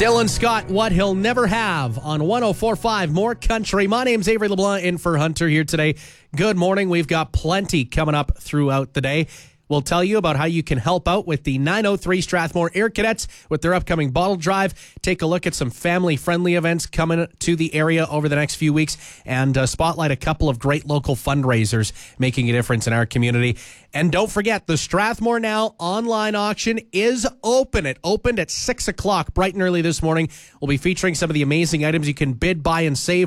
Dylan Scott, What He'll Never Have on 104.5 More Country. My name's Avery LeBlanc in for Hunter here today. Good morning. We've got plenty coming up throughout the day. We'll tell you about how you can help out with the 903 Strathmore Air Cadets with their upcoming bottle drive. Take a look at some family-friendly events coming to the area over the next few weeks and spotlight a couple of great local fundraisers making a difference in our community. And don't forget, the Strathmore Now online auction is open. It opened at 6 o'clock bright and early this morning. We'll be featuring some of the amazing items you can bid, buy, and save